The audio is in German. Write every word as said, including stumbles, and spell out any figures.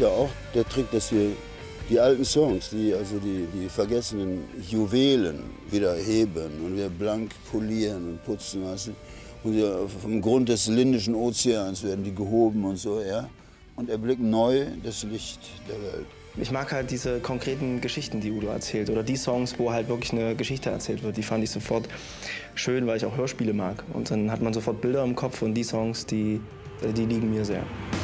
ja auch der Trick, dass wir die alten Songs, die, also die, die vergessenen Juwelen wieder heben und wir blank polieren und putzen. Weißt du? Und ja, vom Grund des Indischen Ozeans werden die gehoben und so, ja. Und erblicken neu das Licht der Welt. Ich mag halt diese konkreten Geschichten, die Udo erzählt, oder die Songs, wo halt wirklich eine Geschichte erzählt wird. Die fand ich sofort schön, weil ich auch Hörspiele mag. Und dann hat man sofort Bilder im Kopf und die Songs, die, die liegen mir sehr.